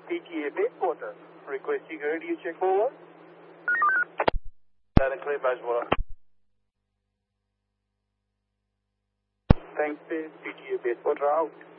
PTA Basewater. Requesting radio check forward. Loud and clear, Basewater. Thanks, PTA Basewater out.